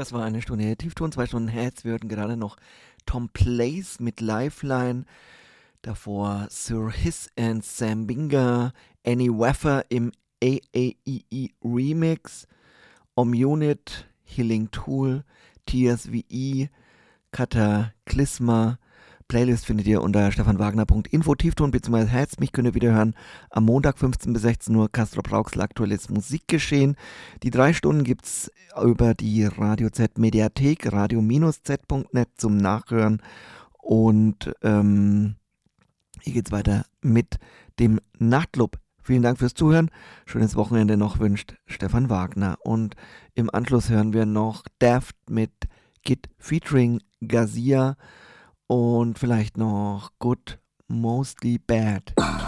Das war eine Stunde Tiefton, 2 Stunden Heads. Wir hörten gerade noch Tom Place mit Lifeline. Davor Sir Hiss and Sam Binga, Annie Waffer im AAEE Remix, Omunit, Healing Tool, TSVE, Cataclysma. Playlist findet ihr unter stefanwagner.info. Tiefton bzw. Heads. Mich könnt ihr wieder hören am Montag 15 bis 16 Uhr. Castro Brauxel, aktuelles Musikgeschehen. Die 3 Stunden gibt es über die Radio Z Mediathek, radio-z.net zum Nachhören. Und hier geht's weiter mit dem Nachtclub. Vielen Dank fürs Zuhören. Schönes Wochenende noch wünscht Stefan Wagner. Und im Anschluss hören wir noch Daft mit Kid featuring Gazia und vielleicht noch Good, Mostly Bad.